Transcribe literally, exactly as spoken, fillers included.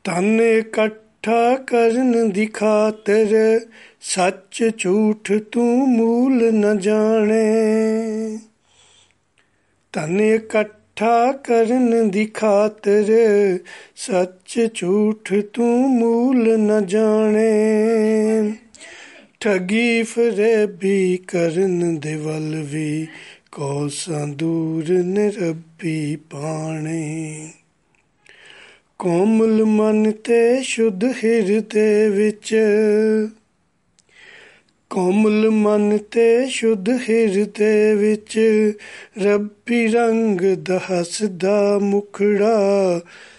ਧਨ ਇਕੱਠਾ ਕਰਨ ਦੀ ਖਾਤਰ ਸੱਚ ਝੂਠ ਤੂੰ ਮੂਲ ਨ ਜਾਣੇ। ਧਨ ਇਕੱਠਾ ਕਰਨ ਦੀ ਖਾਤਰ ਸੱਚ ਝੂਠ ਤੂੰ ਮੂਲ ਨ ਜਾਣੇ। ਠੱਗੀ ਫਰੇਬੀ ਕਰਨ ਦੇ ਵੱਲ ਵੀ ਕੋਸਾਂ ਦੂਰ ਨੇ ਰੱਬੀ ਪਾਣੇ। ਕੋਮਲ ਮਨ ਤੇ ਸ਼ੁੱਧ ਹਿਰਦੇ ਵਿੱਚ, ਕੋਮਲ ਮਨ ਤੇ ਸ਼ੁੱਧ ਹਿਰਦੇ ਵਿੱਚ ਰੱਬੀ ਰੰਗ ਦਾ ਹੱਸਦਾ ਮੁਖੜਾ